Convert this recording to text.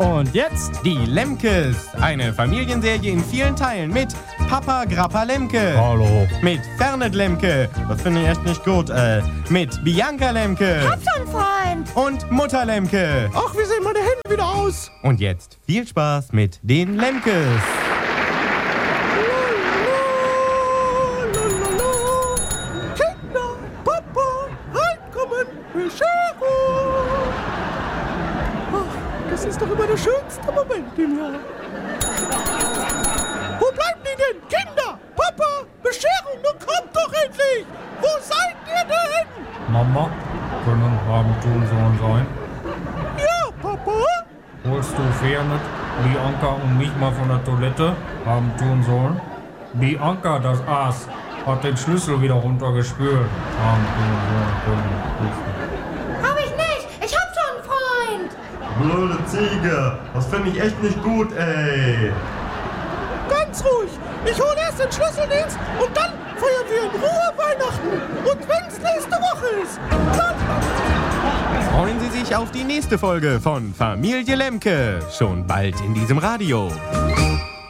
Und jetzt die Lemkes. Eine Familienserie in vielen Teilen mit Papa Grappa Lemke. Hallo. Mit Fernet Lemke. Das finde ich echt nicht gut. Mit Bianca Lemke. Hab schon, Freund. Und Mutter Lemke. Ach, wie sehen meine Hände wieder aus? Und jetzt viel Spaß mit den Lemkes. Kinder, Papa, reinkommen, Bescherung. Ach, das ist doch immer der schönste Moment im Jahr. Wo bleiben die denn? Kinder, Papa, Bescherung, nun kommt doch endlich. Wo seid ihr denn? Mama, können Abendtun sein? Ja, Papa. Holst du Fernet, Bianca und mich mal von der Toilette haben tun sollen? Bianca, das Aas, hat den Schlüssel wieder runtergespült. Haben tun sollen. Hab ich nicht. Ich hab schon, Freund. Blöde Ziege. Das finde ich echt nicht gut, ey. Ganz ruhig. Ich hole erst den Schlüsseldienst und dann feiern wir in Ruhe Weihnachten. Und wenn's nächste Woche ist. Freuen Sie sich auf die nächste Folge von Familie Lemke. Schon bald in diesem Radio.